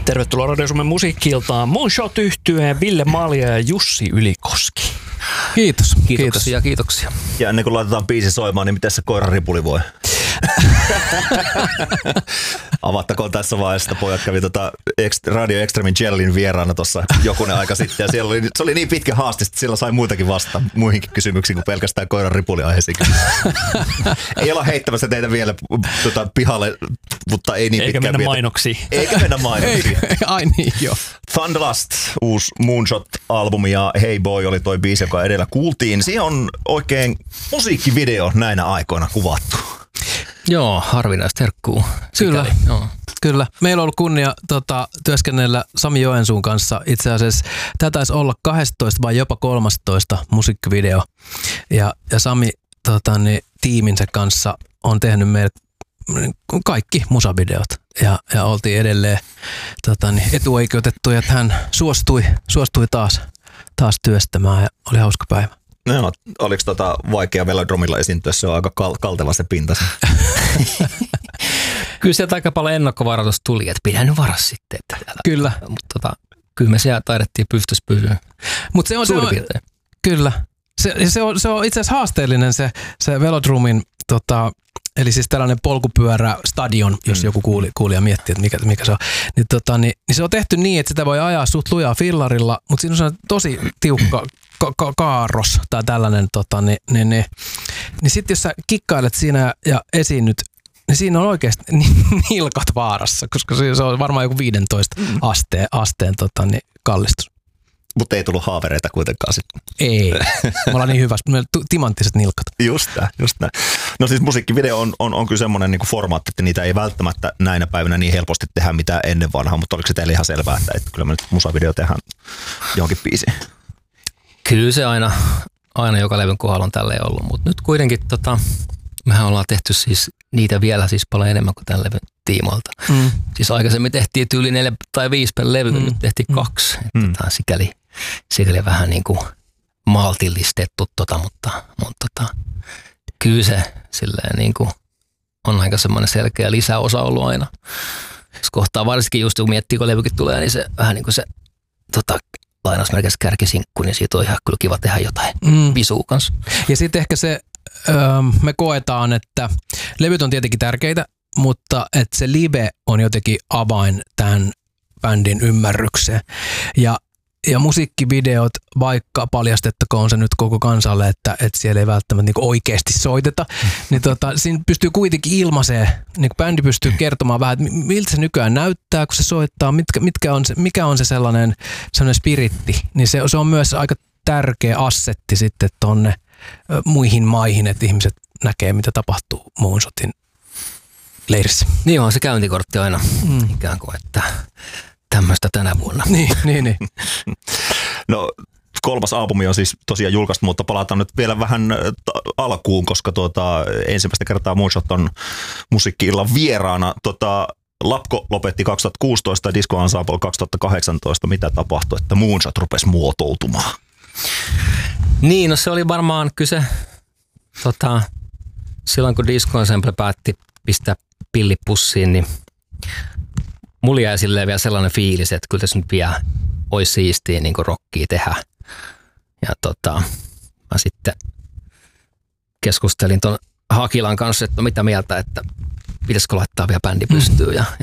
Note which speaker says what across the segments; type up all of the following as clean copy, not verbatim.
Speaker 1: Tervetuloa Radio Suomen musiikki-iltaan. Moonshot -yhtyeen Ville Malja ja Jussi Ylikoski.
Speaker 2: Kiitos.
Speaker 3: Kiitoksia.
Speaker 4: Ja ennen kuin laitetaan biisi soimaan, niin miten se koiran ripuli voi? Avattakoon tässä vaiheessa, pojat kävi Radio Extremin Jellin vieraana tuossa jokunen aika sitten. Ja siellä se oli niin pitkä haaste, että siellä sai muitakin vastata muihinkin kysymyksiin kuin pelkästään koiran ripuliaiheisiin. Ei olla heittämässä teitä vielä pihalle, mutta ei niin
Speaker 1: eikä
Speaker 4: pitkään
Speaker 1: mennä mainoksiin.
Speaker 4: Eikä mennä mainoksiin.
Speaker 2: Ai niin, joo.
Speaker 4: Thunderlust, uusi Moonshot-albumi ja Hey Boy oli toi biisi, joka edellä kuultiin. Siihen on oikein musiikkivideo näinä aikoina kuvattu.
Speaker 3: Joo, harvinaista herkkuu.
Speaker 2: Kyllä, kyllä. Meillä on ollut kunnia työskennellä Sami Joensuun kanssa. Itse asiassa tämä taisi olla 12 vai jopa 13 musiikkivideo. Ja Sami tiiminsä kanssa on tehnyt meille kaikki musavideot. Ja oltiin edelleen etuoikeutettuja, että hän suostui taas työstämään ja oli hauska päivä.
Speaker 4: No, oliko vaikea Velodromilla esiintyä? Se on aika kalteva se pinta.
Speaker 3: Kyllä sieltä aika paljon ennakkovaroitus tuli, että pidä nyt varas sitten.
Speaker 2: Kyllä.
Speaker 3: Mutta kyllä me siellä taidettiin pystyssä pysyä.
Speaker 2: Mutta se on kyllä. Se on itse asiassa haasteellinen se Velodromin, eli siis tällainen polkupyörästadion, jos joku kuulija miettii, että mikä se on. Niin se on tehty niin, että sitä voi ajaa suht lujaa fillarilla, mutta siinä on tosi tiukka kaaros tai tällainen, niin sitten jos sä kikkailet siinä ja esiinnyt, niin siinä on oikeasti nilkat vaarassa, koska se on varmaan joku 15 asteen kallistus.
Speaker 4: Mutta ei tullut haavereita kuitenkaan sitten.
Speaker 2: Ei, me ollaan niin hyvä, meillä on timanttiset nilkat.
Speaker 4: Just näin. No siis musiikkivideo on kyllä semmoinen niin kuin formaatti, että niitä ei välttämättä näinä päivinä niin helposti tehdä mitään ennen vanhaa, mutta oliko se teille ihan selvää, että kyllä me nyt musavideo tehdään johonkin biisiin?
Speaker 3: Kyllä se aina joka levyn kohdalla on tälleen ollut, mutta nyt kuitenkin mehän ollaan tehty siis niitä vielä siis paljon enemmän kuin tämän levyn tiimoilta. Siis aikaisemmin tehtiin tyyli 4 tai 5 per levy, nyt tehtiin 2. Tämä on sikäli vähän niin kuin maltillistettu, mutta kyllä se silleen niin kuin on aika semmoinen selkeä lisäosa ollut aina. Jos kohtaa varsinkin just kun miettii, kun levykin tulee, niin se vähän niin kuin se lainausmerkissä kärkisinkku, niin siitä on ihan kyllä kiva tehdä jotain visua kanssa.
Speaker 2: Ja sitten ehkä se, me koetaan, että levyt on tietenkin tärkeitä, mutta että se live on jotenkin avain tämän bändin ymmärrykseen. Ja musiikkivideot, vaikka paljastettakoon se nyt koko kansalle, että siellä ei välttämättä niin oikeasti soiteta, niin siinä pystyy kuitenkin ilmaiseen, niin bändi pystyy kertomaan vähän, että miltä se nykyään näyttää, kun se soittaa, mikä on se sellainen spiritti, niin se on myös aika tärkeä assetti sitten tonne muihin maihin, että ihmiset näkee, mitä tapahtuu Moonshotin leirissä.
Speaker 3: Niin on se käyntikortti aina ikään kuin, että tämmöistä tänä vuonna.
Speaker 2: Niin.
Speaker 4: No 3. albumi on siis tosiaan julkaistu, mutta palataan nyt vielä vähän alkuun, koska ensimmäistä kertaa Moonshot on musiikki-illan vieraana. Lapko lopetti 2016 Disco Ensemble 2018. Mitä tapahtui, että Moonshot rupesi muotoutumaan?
Speaker 3: Niin, no se oli varmaan kyse silloin kun Disco Ensemble päätti pistää pillipussiin, niin mulla jäi silleen vielä sellainen fiilis, että kyllä tässä nyt vielä olisi siistiä niin kuin rockia tehdä. Ja mä sitten keskustelin ton Hakilan kanssa, että mitä mieltä, että pitäisikö laittaa vielä bändi pystyyn. Ja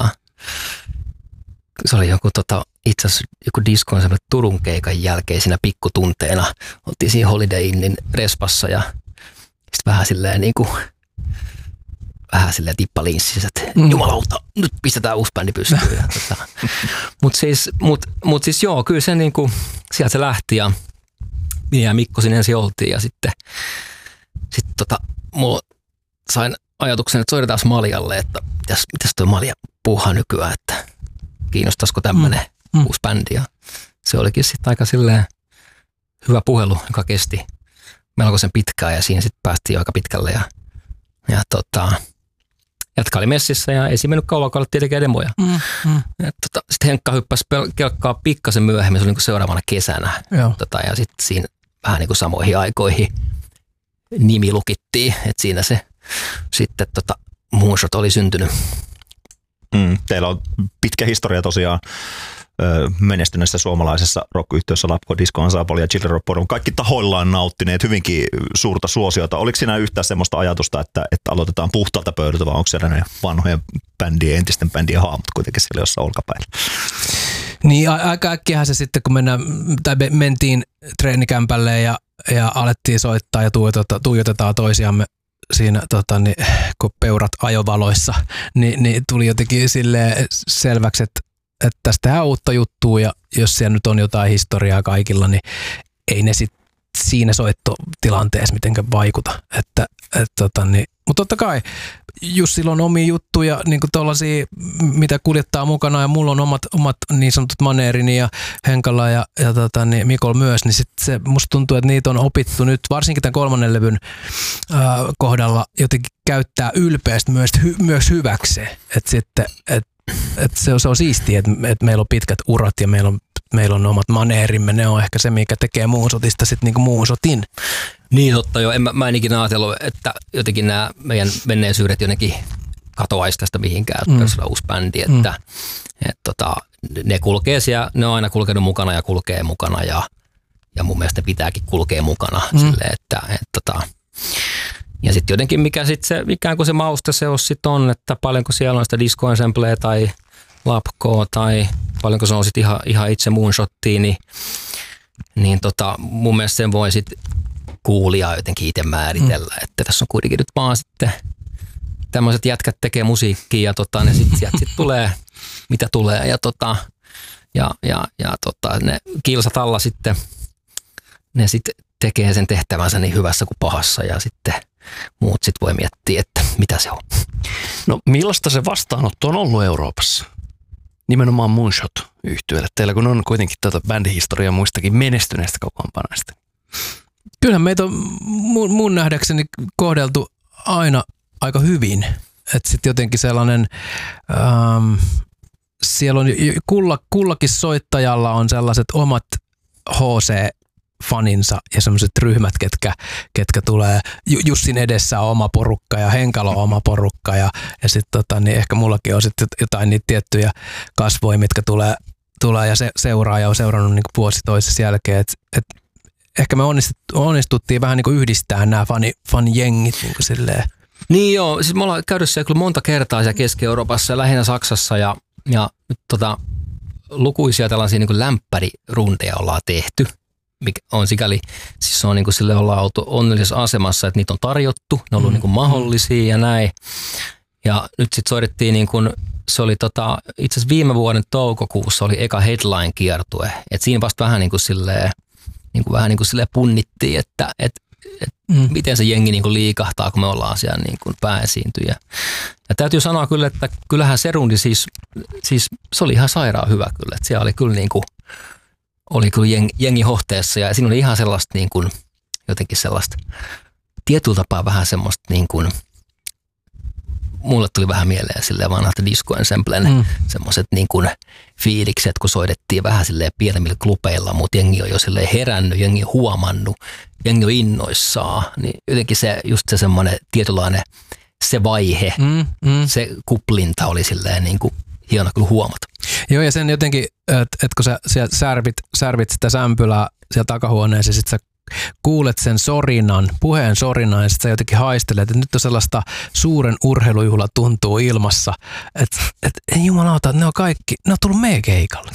Speaker 3: se oli joku itse asiassa joku Disco Ensemble Turun keikan jälkeen siinä pikkutunteena. Oltiin siinä Holiday Innin respassa ja sitten vähän silleen niin kuin tippalinssissä, että jumalauta, nyt pistetään uusi bändi pystyyn. Mutta siis joo, kyllä se niinku, sieltä se lähti ja minä ja Mikko sinne ensin oltiin ja sitten mulla sain ajatuksen, että soitetaan Maljalle, että mitäs toi Malja puuhaa nykyään, että kiinnostaisiko tämmöinen uusi bändi. Ja se olikin sitten aika silleen hyvä puhelu, joka kesti melkoisen pitkään ja siinä sitten päästiin aika pitkälle ja Jatka oli messissä ja ei siinä mennyt kauan, kun alettiin tekemään demoja. Sitten Henkka hyppäsi kelkkaa pikkasen myöhemmin, se oli niin kuin seuraavana kesänä. Ja sitten siinä vähän niin kuin samoihin aikoihin nimi lukittiin, että siinä se sitten Moonshot oli syntynyt.
Speaker 4: Teillä on pitkä historia tosiaan menestyneessä suomalaisessa rock-yhtiössä Lapko, Disco Ensemble ja Children of Bodom. Kaikki tahoillaan nauttineet hyvinkin suurta suosiota. Oliko siinä yhtään semmoista ajatusta, että aloitetaan puhtaalta pöydältä, vai onko siellä ne vanhojen bändien, entisten bändien haamut kuitenkin siellä jossain olkapäillä?
Speaker 2: Niin aika äkkiähän se sitten, kun mentiin treenikämpälle ja alettiin soittaa ja tuijotetaan toisiamme siinä, kun peurat ajovaloissa, niin tuli jotenkin silleen selväksi, että tästä tehdään uutta juttua ja jos siellä nyt on jotain historiaa kaikilla, niin ei ne sitten siinä soittotilanteessa mitenkään vaikuta. Mutta totta kai Jussilla on omia juttuja, niin kuin tollaisia, mitä kuljettaa mukana, ja mulla on omat niin sanotut maneerini ja Henkala ja Mikol myös, niin sit se musta tuntuu, että niitä on opittu nyt, varsinkin tämän 3. levyn kohdalla jotenkin käyttää ylpeästi myös hyväkseen. Että se on siistiä, että meillä on pitkät urat ja meillä on omat maneerimme, ne on ehkä se, mikä tekee muusotista sitten niinku muusotin.
Speaker 3: Niin totta joo, mä en ikinä ajatellut, että jotenkin nämä meidän menneisyydet jotenkin katoaisi tästä mihinkään, että perustaa uusi bändi, että ne kulkee siellä, ne on aina kulkenut mukana ja kulkee mukana ja mun mielestä pitääkin kulkea mukana silleen, ja sitten jotenkin mikä sitten se, ikään kuin se mausteseos sitten on, että paljonko siellä on sitä Disco Ensembleä tai Lapkoa tai paljonko se on sitten ihan itse Moonshottia, niin mun mielestä sen voi sitten kuulija jotenkin itse määritellä, että tässä on kuitenkin nyt vaan sitten tämmöiset jätkät tekee musiikkia ja ne sitten tulee mitä tulee ja ne kilsat alla sitten ne sitten tekee sen tehtävänsä niin hyvässä kuin pahassa ja sitten muut sitten voi miettiä, että mitä se on.
Speaker 1: No millaista se vastaanotto on ollut Euroopassa? Nimenomaan Moonshot-yhtyeelle. Teillä kun on kuitenkin bändihistoriaa muistakin menestyneistä kokoonpanoista.
Speaker 2: Kyllähän meitä on mun nähdäkseni kohdeltu aina aika hyvin. Että sitten jotenkin sellainen, siellä on kullakin soittajalla on sellaiset omat HC-faninsa ja sellaiset ryhmät, ketkä tulee. Jussin edessä on oma porukka ja Henkalo on oma porukka ja sitten niin ehkä mullakin on sitten jotain niitä tiettyjä kasvoja, mitkä tulee ja seuraa ja on seurannut niin kuin vuosi toisessa jälkeen. Ehkä me onnistuttiin vähän niin kuin yhdistää nämä fanijengit niin kuin silleen.
Speaker 3: Niin joo, siis me ollaan käynyt siellä kyllä monta kertaa siellä Keski-Euroopassa ja lähinnä Saksassa ja lukuisia tällaisia niin kuin lämpärirundeja ollaan tehty. Mikä on sikäli, siis on niin kuin sille ollaan oltu onnellisessa asemassa, että niitä on tarjottu, ne on ollut niin kuin mahdollisia ja näin. Ja nyt sitten soitettiin niin kuin, se oli itse asiassa viime vuoden toukokuussa oli eka headline-kiertue. Et siinä vasta vähän niin kuin silleen, punnittiin, että miten se jengi niin kuin liikahtaa, kun me ollaan siellä niin kuin pääesiintyjä. Ja täytyy sanoa kyllä, että kyllähän se rundi siis se oli ihan sairaan hyvä kyllä. Että siellä oli kyllä niin kuin, jengi hohteessa ja siinä oli ihan sellaista niin kuin, jotenkin sellaista tietyllä tapaa vähän semmoista niin kuin, mulle tuli vähän mieleen silleen vanhalta Disco Ensemblen semmoiset niin kuin fiilikset, kun soitettiin vähän silleen pienemmillä klubeilla, mutta jengi on jo silleen herännyt, jengi on huomannut, jengi on innoissaan, niin jotenkin se just se semmoinen tietynlainen se vaihe, se kuplinta oli silleen niin kuin hieno kyllä huomata.
Speaker 2: Joo, ja sen jotenkin, että kun sä särvit sitä sämpylää siellä takahuoneessa ja sit sä kuulet sen puheen sorinan ja sitten sä jotenkin haistelet, että nyt on sellaista suuren urheilujuhla tuntuu ilmassa, että ei jumalauta, ne on tullut meidän keikalle.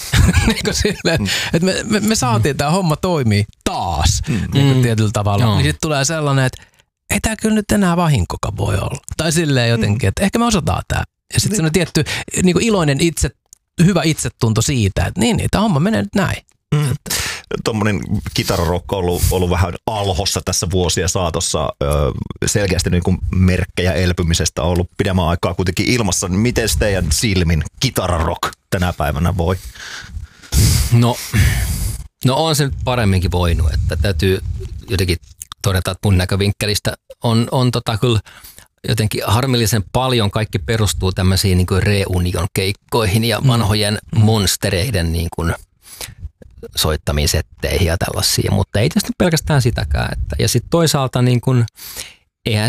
Speaker 2: Että me saatiin tämä homma toimii taas niin tietyllä tavalla. Niin sitten tulee sellainen, että ei tämä kyllä nyt enää vahinkoka voi olla. Tai silleen jotenkin, että ehkä me osataan tämä. Ja sitten se on tietty niin kuin iloinen hyvä itsetunto siitä, että niin, tämä homma menee nyt näin.
Speaker 4: Tuommoinen kitararokko on ollut vähän alhossa tässä vuosien saatossa. Selkeästi niin kuin merkkejä elpymisestä on ollut pidemmän aikaa kuitenkin ilmassa. Miten teidän silmin kitararokk tänä päivänä voi?
Speaker 3: No on se nyt paremminkin voinut, että täytyy jotenkin todeta, että mun näkövinkkelistä on kyllä jotenkin harmillisen paljon kaikki perustuu tämmöisiin niin kuin reunion keikkoihin ja vanhojen monstereiden niin kuin soittamiin setteihin ja tällaisia, mutta ei tietysti pelkästään sitäkään. Ja sitten toisaalta niin kun, eihän se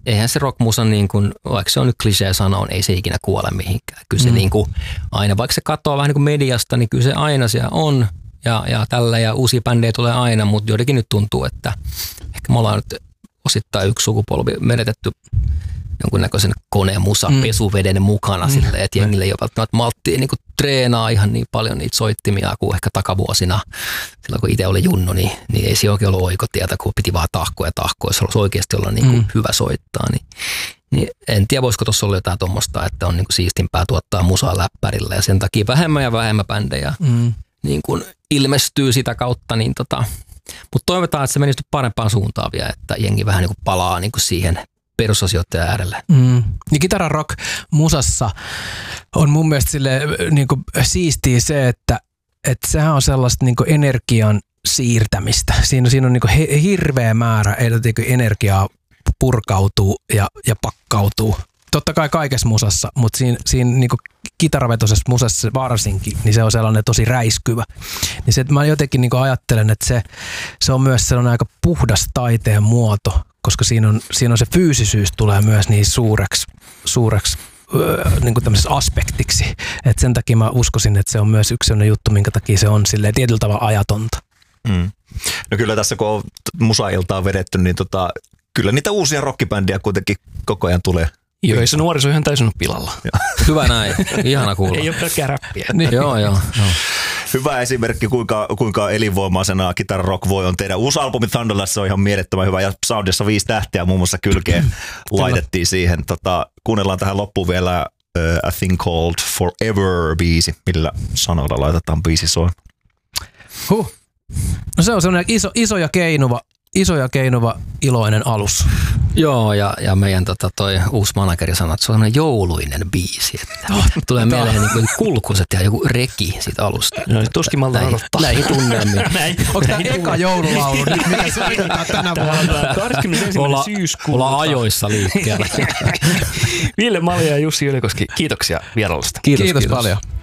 Speaker 3: eihän se rockmusa niin kuin, vaikka se on nyt klisee sanoa, ei se ikinä kuole mihinkään. Kyllä se niin kuin, aina, vaikka se katoaa vähän niin kuin mediasta, niin kyllä se aina siellä on ja tällä ja uusia bändejä tulee aina, mutta jotenkin nyt tuntuu, että ehkä me ollaan nyt osittain yksi sukupolvi menetetty jonkunnäköisen konemusa pesuveden mukana silleen, että jengille ei ole välttämättä malttia niin kuin treenaa ihan niin paljon niitä soittimia kuin ehkä takavuosina. Silloin kun itse oli junnu, niin ei se oikein ollut oikotietä, kun piti vaan tahkoa, jos haluaisi oikeasti olla niin kuin hyvä soittaa. Niin en tiedä, voisiko tuossa olla jotain tuommoista, että on niin kuin siistimpää tuottaa musaa läppärillä ja sen takia vähemmän ja vähemmän bändejä niin kuin ilmestyy sitä kautta. Niin mutta toivotaan, että se menisi parempaan suuntaan vielä, että jengi vähän niin kuin palaa niin kuin siihen perusasioiden äärelle.
Speaker 2: Niin kitaran rock musassa on mun mielestä sille niinku siistiä se, että sehän on sellaista niinku energian siirtämistä. Siinä on niinku hirveä määrä energiaa purkautuu ja pakkautuu. Totta kai kaikessa musassa, mutta siinä niinku kitaravetoisessa musassa varsinkin, niin se on sellainen tosi räiskyvä. Niin se, että mä jotenkin niinku ajattelen, että se on myös sellainen aika puhdas taiteen muoto, koska siinä on se fyysisyys tulee myös niin suureksi niin kuin tämmöisessä aspektiksi. Et sen takia mä uskoisin, että se on myös yksi sellainen juttu, minkä takia se on silleen tietyllä tavalla ajatonta.
Speaker 4: No kyllä tässä kun on musailtaa vedetty, niin kyllä niitä uusia rockibändiä kuitenkin koko ajan tulee.
Speaker 1: Joo, ei se nuoriso ihan täysin ole pilalla.
Speaker 3: Hyvä näin, ihana kuulla.
Speaker 1: Ei ole pelkkää räppiä.
Speaker 3: Niin. Joo.
Speaker 4: Hyvä esimerkki, kuinka elinvoimaisena Guitar Rock voi on tehdä. Uusi albumi Thunderlust on ihan mielettömän hyvä ja Soundissa 5 tähteä muun muassa kylkeen laitettiin siihen. Kuunnellaan tähän loppuun vielä A Thing Called Forever-biisi, millä sanoilla laitetaan biisi soin.
Speaker 2: No se on sellainen iso ja keinuva iloinen alus.
Speaker 3: Joo, ja meidän toi uusi manageri sanoi, että se on sellainen jouluinen biisi. Tulee mieleen niin kuin kulkuset ja joku reki siitä alusta.
Speaker 1: No nyt tuskin malta odottaa.
Speaker 3: Näihin tunnelmiin.
Speaker 2: Onko tämä eka joululaulu nyt, mikä soitetaan tänä vuonna?
Speaker 1: 21. syyskuuta.
Speaker 3: Ollaan ajoissa liikkeellä.
Speaker 1: Ville Malja ja Jussi Ylikoski, kiitoksia vierailusta.
Speaker 2: Kiitos paljon.